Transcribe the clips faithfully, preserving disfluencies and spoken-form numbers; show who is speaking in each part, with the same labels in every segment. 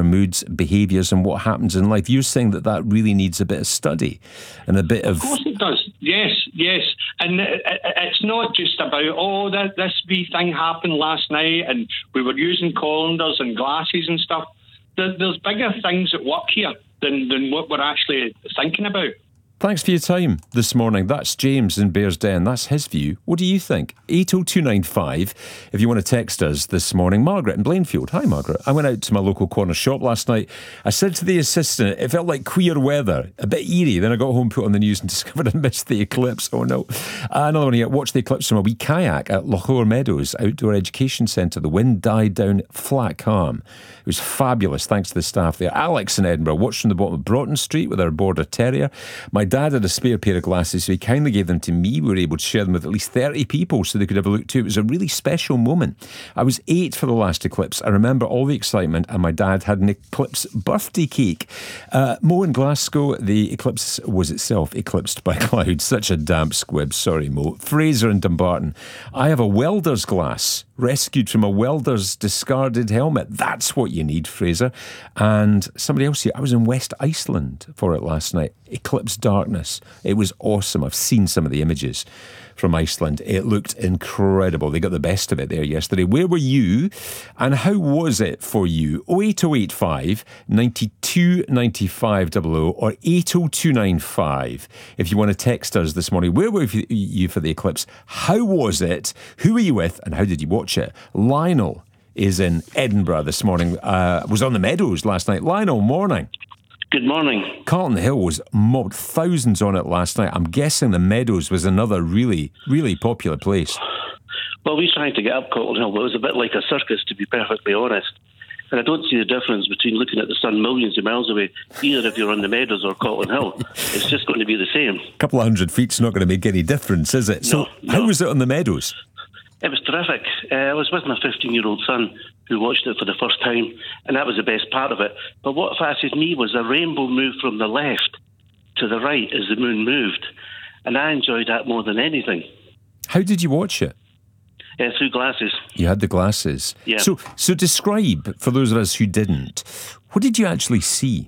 Speaker 1: moods, behaviours and what happens in life. You're saying that that really needs a bit of study and a bit of...
Speaker 2: Of course it does. Yes, yes. And it's not just about, oh, that, this wee thing happened last night and we were using colanders and glasses and stuff. There, there's bigger things at work here than, than what we're actually thinking about.
Speaker 1: Thanks for your time this morning. That's James in Bearsden. That's his view. What do you think? eight oh two nine five if you want to text us this morning. Margaret in Blainfield. Hi, Margaret. I went out to my local corner shop last night. I said to the assistant, it felt like queer weather, a bit eerie. Then I got home, put on the news and discovered I missed the eclipse. Oh, no. Uh, another one here. Watched the eclipse from a wee kayak at Lochore Meadows Outdoor Education Centre. The wind died down flat calm. It was fabulous, thanks to the staff there. Alex in Edinburgh watched from the bottom of Broughton Street with our border terrier. My dad had a spare pair of glasses, so he kindly gave them to me. We were able to share them with at least thirty people so they could have a look too. It was a really special moment. I was eight for the last eclipse. I remember all the excitement, and my dad had an eclipse birthday cake. Uh, Mo in Glasgow, the eclipse was itself eclipsed by clouds. Such a damp squib. Sorry, Mo. Fraser in Dumbarton. I have a welder's glass rescued from a welder's discarded helmet. That's what you need, Fraser. And somebody else here, I was in West Iceland for it last night. Eclipse darkness. It was awesome. I've seen some of the images from Iceland. It looked incredible. They got the best of it there yesterday. Where were you and how was it for you? oh eight oh eight five, nine two nine five double oh or eight oh two nine five if you want to text us this morning. Where were you for the eclipse? How was it? Who were you with and how did you watch it? Lionel is in Edinburgh this morning. Uh, was on the Meadows last night. Lionel, morning.
Speaker 3: Good morning.
Speaker 1: Carlton Hill was mobbed, thousands on it last night. I'm guessing the Meadows was another really, really popular place.
Speaker 3: Well, we tried to get up Carlton Hill, but it was a bit like a circus, to be perfectly honest. And I don't see the difference between looking at the sun millions of miles away, either if you're on the Meadows or Carlton Hill. It's just going to be the same.
Speaker 1: A couple of hundred feet's not going to make any difference, is it? So
Speaker 3: no, no.
Speaker 1: How was it on the Meadows?
Speaker 3: It was terrific. Uh, I was with my fifteen-year-old son who watched it for the first time, and that was the best part of it. But what fascinated me was a rainbow moved from the left to the right as the moon moved, and I enjoyed that more than anything.
Speaker 1: How did you watch it?
Speaker 3: Uh, through glasses.
Speaker 1: You had the glasses.
Speaker 3: Yeah.
Speaker 1: So, so describe, for those of us who didn't, what did you actually see?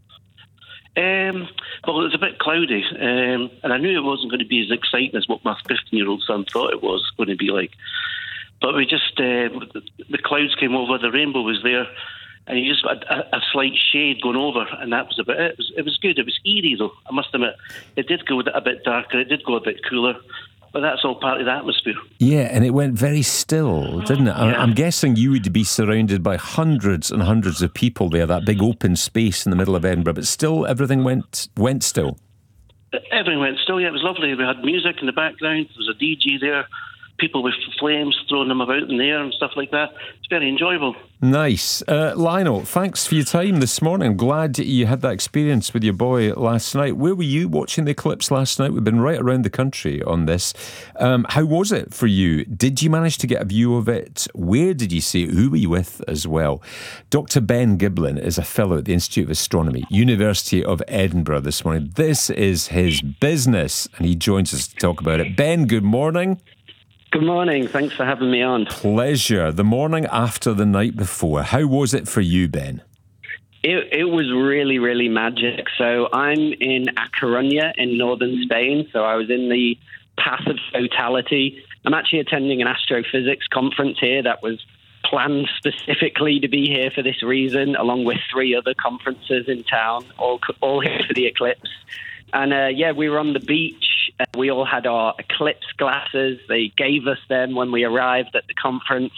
Speaker 3: Um, well, it was a bit cloudy, um, and I knew it wasn't going to be as exciting as what my fifteen-year-old son thought it was going to be like. But we just, uh, the clouds came over, the rainbow was there, and you just got a, a slight shade going over, and that was about it. It was, it was good. It was eerie, though, I must admit. It did go a bit darker, it did go a bit cooler, but that's all part of the atmosphere.
Speaker 1: Yeah, and it went very still, didn't it?
Speaker 3: Yeah.
Speaker 1: I'm guessing you would be surrounded by hundreds and hundreds of people there, that big open space in the middle of Edinburgh, but still everything went went still.
Speaker 3: Everything went still, yeah, it was lovely. We had music in the background, there was a D J there, people with flames throwing them about in the air and stuff like that. It's very enjoyable.
Speaker 1: Nice. Uh, Lionel, thanks for your time this morning. I'm glad you had that experience with your boy last night. Where were you watching the eclipse last night? We've been right around the country on this. Um, how was it for you? Did you manage to get a view of it? Where did you see it? Who were you with as well? Doctor Ben Giblin is a fellow at the Institute of Astronomy, University of Edinburgh this morning. This is his business, and he joins us to talk about it. Ben, good morning.
Speaker 4: Good morning. Thanks for having me on.
Speaker 1: Pleasure. The morning after the night before. How was it for you, Ben?
Speaker 4: It, it was really, really magic. So I'm in A Coruña in northern Spain. So I was in the path of totality. I'm actually attending an astrophysics conference here that was planned specifically to be here for this reason, along with three other conferences in town, all, all here for the eclipse. And uh, yeah, we were on the beach. Uh, we all had our eclipse glasses. They gave us them when we arrived at the conference.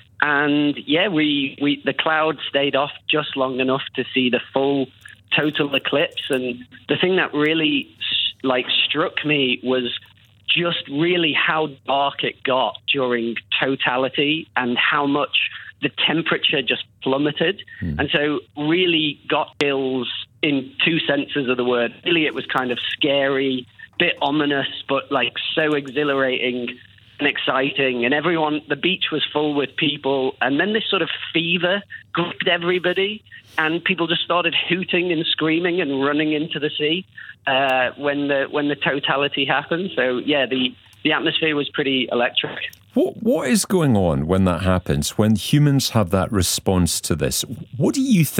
Speaker 4: And yeah, we, we the clouds stayed off just long enough to see the full total eclipse. And the thing that really like struck me was just really how dark it got during totality and how much the temperature just plummeted. Mm. And so really got chills in two senses of the word. Really, it was kind of scary, bit ominous, but like so exhilarating and exciting. And everyone, the beach was full with people. And then this sort of fever gripped everybody. And people just started hooting and screaming and running into the sea uh, when the when the totality happened. So, yeah, the, the atmosphere was pretty electric.
Speaker 1: What What is going on when that happens, when humans have that response to this? What do you think?